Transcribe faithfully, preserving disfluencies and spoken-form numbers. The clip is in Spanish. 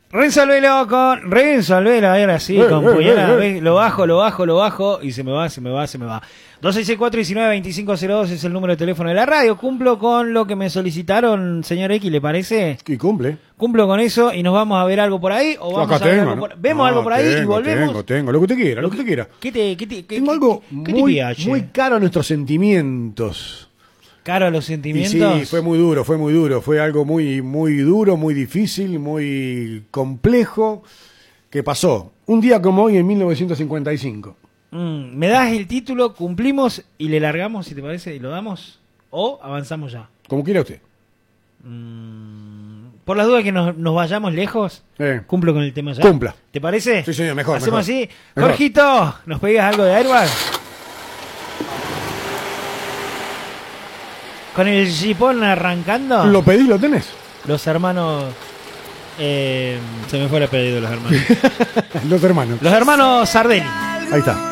Resolvelo con... Resolvelo, ahora sí, Eh, con eh, Puyana. eh, eh. Lo bajo, lo bajo, lo bajo y se me va, se me va, se me va. dos seis cuatro, uno nueve, dos cinco cero dos es el número de teléfono de la radio. Cumplo con lo que me solicitaron, señor X, ¿le parece? Y cumple. Cumplo con eso y nos vamos a ver algo por ahí o vamos Acá a ver tengo, algo ¿no? por... Vemos No, algo por ahí tengo, y volvemos. Tengo, tengo, lo que usted quiera, lo que usted quiera. ¿Qué te, qué te, qué, Tengo qué- algo qué te muy, piace? muy caro a nuestros sentimientos. Caro a los Y sentimientos. sí, fue muy duro, fue muy duro. Fue algo muy, muy duro, muy difícil, muy complejo que pasó. Un día como hoy en mil novecientos cincuenta y cinco. Mm, ¿me das el título? ¿Cumplimos y le largamos, si te parece, y lo damos? ¿O avanzamos ya? Como quiera usted. Mm, por las dudas que nos, nos vayamos lejos, Eh, cumplo con el tema ya. Cumpla. ¿Te parece? Sí, señor, mejor, ¿Hacemos mejor. así? Mejor. Jorgito, ¿nos pegas algo de Airbag? Con el jipón arrancando. Lo pedí, lo tenés. Los hermanos... eh, se me fue el apellido de los hermanos. Los hermanos. Los hermanos Sardelli. Ahí está.